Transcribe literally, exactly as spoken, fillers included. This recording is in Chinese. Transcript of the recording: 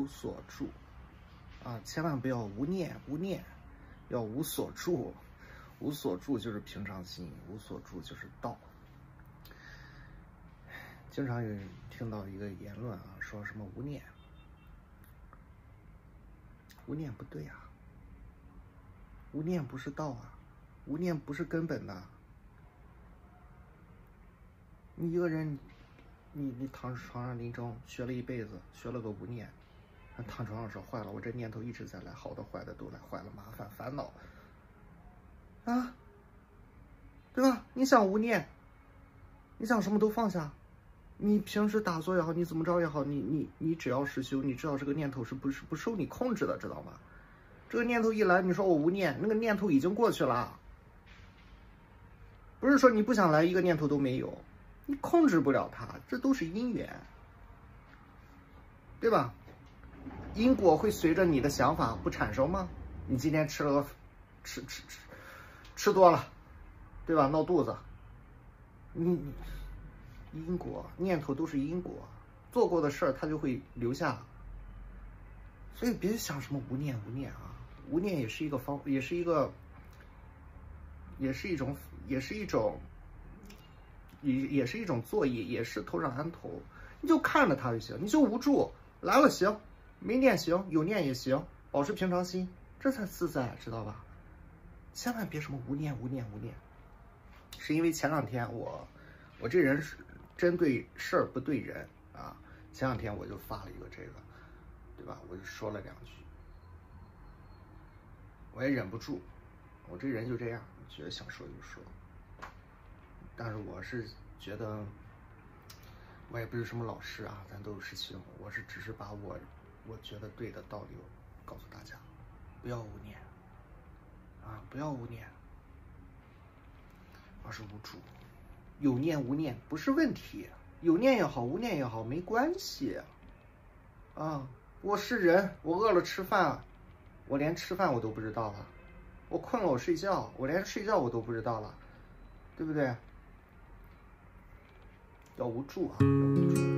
无所住啊，千万不要无念，无念要无所住，无所住就是平常心，无所住就是道。经常有人听到一个言论啊，说什么无念，无念不对啊，无念不是道啊，无念不是根本的。你一个人，你你躺床上临终学了一辈子，学了个无念，躺床上说坏了，我这念头一直在来，好的坏的都来，坏了麻烦烦恼啊，对吧？你想无念，你想什么都放下。你平时打坐也好，你怎么着也好，你你你只要是修，你知道这个念头是不是不受你控制的，知道吗？这个念头一来，你说我无念，那个念头已经过去了，不是说你不想来，一个念头都没有，你控制不了它，这都是因缘，对吧？因果会随着你的想法不产生吗？你今天吃了个吃吃吃吃多了，对吧？闹肚子，你因果念头都是因果，做过的事儿它就会留下，所以别想什么无念无念啊，无念也是一个方，也是一个，也是一种，也是一种，也也是一种作业，也是头上安头，你就看着它就行，你就无助，来了行，没念行，有念也行，保持平常心，这才自在，知道吧？千万别什么无念无念无念，是因为前两天我，我这人是针对事儿不对人啊，前两天我就发了一个这个，对吧？我就说了两句，我也忍不住，我这人就这样，觉得想说就说，但是我是觉得，我也不是什么老师啊，咱都有师兄，我是只是把我我觉得对的道理告诉大家，不要无念啊，不要无念，而是无助。有念无念不是问题，有念也好，无念也好，没关系啊。我是人，我饿了吃饭，我连吃饭我都不知道了，我困了我睡觉，我连睡觉我都不知道了，对不对？要无助啊，要无助。